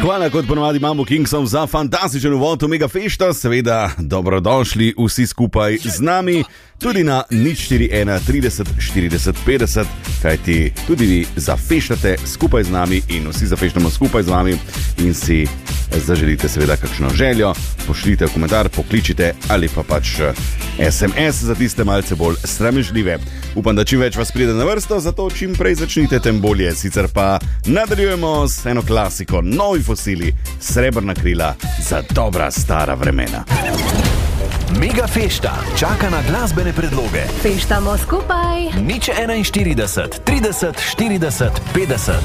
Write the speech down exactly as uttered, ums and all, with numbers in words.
Hvala, kot ponovadi imamo Kingsom za fantastičen uvod v Mega Fešto. Seveda, dobrodošli vsi skupaj z nami, tudi na nič štiri ena trideset štirideset petdeset, kajti tudi vi zafeštate skupaj z nami in vsi zafeštamo skupaj z vami in si zaželite seveda kakšno željo, pošljite v komentar, pokličite ali pa pač es em es za tiste malce bolj sramežljive. Upam, da čim več vas pride na vrsto, zato čim prej začnite, tem bolje. Sicer pa nadaljujemo s eno klasiko, novi fosili, srebrna krila za dobra stara vremena. Mega Fešta čaka na glasbene predloge. Feštamo skupaj. nič štirideset trideset štirideset petdeset.